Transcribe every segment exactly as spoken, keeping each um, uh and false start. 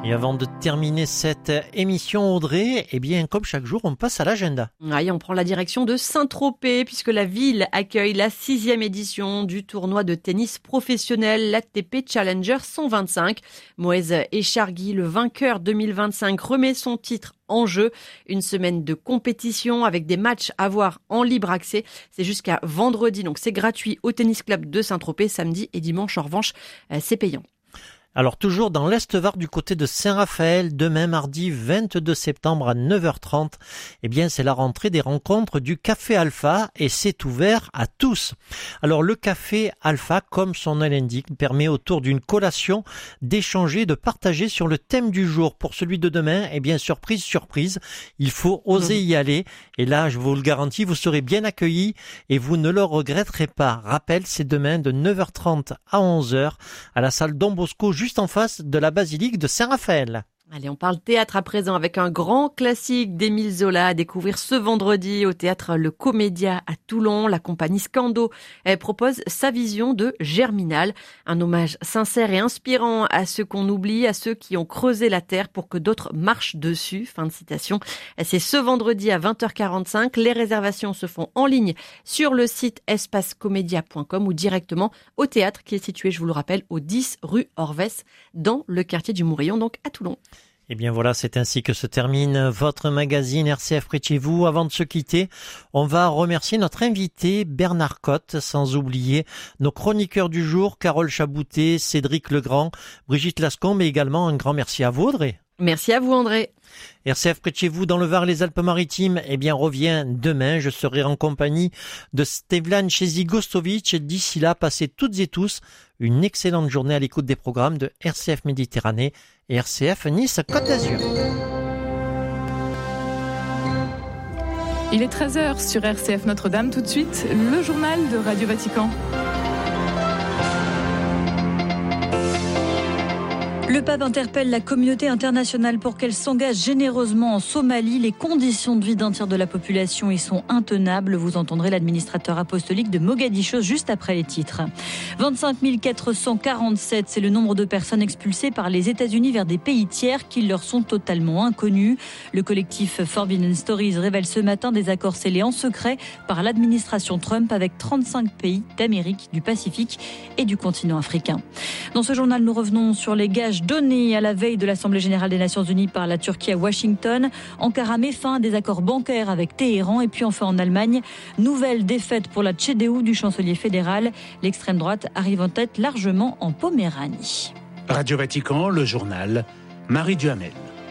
Et avant de terminer cette émission, Audrey, eh bien, comme chaque jour, on passe à l'agenda. Ouais, on prend la direction de Saint-Tropez, puisque la ville accueille la sixième édition du tournoi de tennis professionnel, l'A T P Challenger cent vingt-cinq. Moez Echargui, le vainqueur deux mille vingt-cinq, remet son titre en jeu. Une semaine de compétition avec des matchs à voir en libre accès. C'est jusqu'à vendredi, donc c'est gratuit au Tennis Club de Saint-Tropez, samedi et dimanche. En revanche, c'est payant. Alors toujours dans l'Est-Var du côté de Saint-Raphaël, demain mardi vingt-deux septembre à neuf heures trente, eh bien c'est la rentrée des rencontres du Café Alpha et c'est ouvert à tous. Alors le Café Alpha, comme son nom l'indique, permet autour d'une collation d'échanger, de partager sur le thème du jour. Pour celui de demain, eh bien surprise, surprise, il faut oser y aller et là je vous le garantis, vous serez bien accueillis et vous ne le regretterez pas. Rappel, c'est demain de neuf heures trente à onze heures à la salle Don Bosco, juste en face de la basilique de Saint-Raphaël. Allez, on parle théâtre à présent avec un grand classique d'Émile Zola à découvrir ce vendredi au théâtre Le Comédia à Toulon. La compagnie Scando elle propose sa vision de Germinal, un hommage sincère et inspirant à ceux qu'on oublie, à ceux qui ont creusé la terre pour que d'autres marchent dessus. Fin de citation. C'est ce vendredi à vingt heures quarante-cinq. Les réservations se font en ligne sur le site espace comédia point com ou directement au théâtre qui est situé, je vous le rappelle, au dix rue Orvès dans le quartier du Mourillon, donc à Toulon. Eh bien voilà, c'est ainsi que se termine votre magazine R C F près de chez vous. Avant de se quitter, on va remercier notre invité Bernard Cotte, sans oublier nos chroniqueurs du jour, Carole Chaboutet, Cédric Legrand, Brigitte Lascombe, mais également un grand merci à vous, Audrey. Merci à vous, André. R C F près de chez vous dans le Var, les Alpes-Maritimes, eh bien revient demain. Je serai en compagnie de Stevlan Chezi-Gostovic. D'ici là, passez toutes et tous une excellente journée à l'écoute des programmes de R C F Méditerranée et R C F Nice Côte d'Azur. Il est treize heures sur R C F Notre-Dame. Tout de suite, le journal de Radio Vatican. Le pape interpelle la communauté internationale pour qu'elle s'engage généreusement en Somalie. Les conditions de vie d'un tiers de la population y sont intenables. Vous entendrez l'administrateur apostolique de Mogadiscio juste après les titres. vingt-cinq mille quatre cent quarante-sept, c'est le nombre de personnes expulsées par les États-Unis vers des pays tiers qui leur sont totalement inconnus. Le collectif Forbidden Stories révèle ce matin des accords scellés en secret par l'administration Trump avec trente-cinq pays d'Amérique, du Pacifique et du continent africain. Dans ce journal, nous revenons sur les gages donnés à la veille de l'Assemblée générale des Nations unies par la Turquie à Washington. Ankara met fin à des accords bancaires avec Téhéran. Et puis enfin en Allemagne, nouvelle défaite pour la C D U du chancelier fédéral. L'extrême droite arrive en tête largement en Poméranie. Radio Vatican, le journal, Marie Duhamel.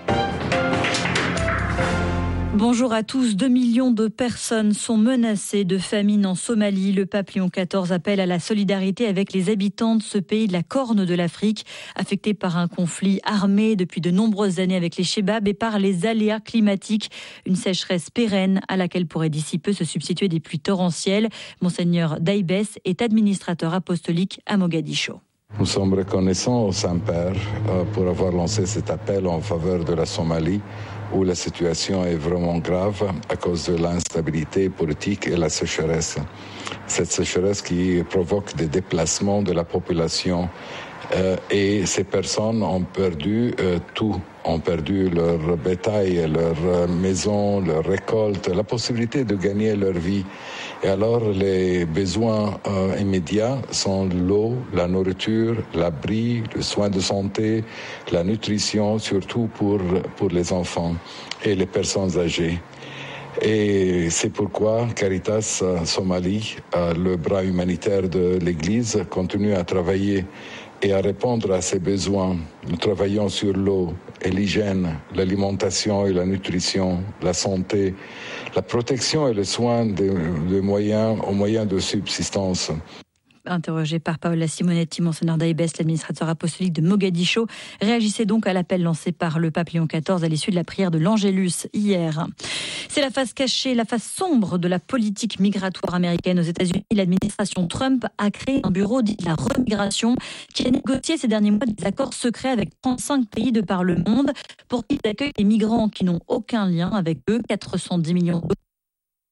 Bonjour à tous. Deux millions de personnes sont menacées de famine en Somalie. Le pape Léon quatorze appelle à la solidarité avec les habitants de ce pays de la Corne de l'Afrique, affecté par un conflit armé depuis de nombreuses années avec les Chebabs et par les aléas climatiques. Une sécheresse pérenne à laquelle pourraient d'ici peu se substituer des pluies torrentielles. Monseigneur Daïbès est administrateur apostolique à Mogadiscio. Nous sommes reconnaissants au Saint-Père pour avoir lancé cet appel en faveur de la Somalie, où la situation est vraiment grave à cause de l'instabilité politique et la sécheresse. Cette sécheresse qui provoque des déplacements de la population euh, et ces personnes ont perdu euh, tout. ont perdu leur bétail, leur maison, leur récolte, la possibilité de gagner leur vie. Et alors les besoins euh, immédiats sont l'eau, la nourriture, l'abri, le soin de santé, la nutrition, surtout pour, pour les enfants et les personnes âgées. Et c'est pourquoi Caritas Somalie, le bras humanitaire de l'Église, continue à travailler et à répondre à ces besoins. Nous travaillons sur l'eau et l'hygiène, l'alimentation et la nutrition, la santé, la protection et le soin des, des moyens, aux moyens de subsistance. Interrogé par Paola Simonetti, Monseigneur Daïbès, l'administrateur apostolique de Mogadiscio, réagissait donc à l'appel lancé par le pape Léon quatorze à l'issue de la prière de l'Angélus hier. C'est la face cachée, la face sombre de la politique migratoire américaine aux États-Unis. L'administration Trump a créé un bureau dit de la remigration qui a négocié ces derniers mois des accords secrets avec trente-cinq pays de par le monde pour qu'ils accueillent des migrants qui n'ont aucun lien avec eux. quatre cent dix millions d'euros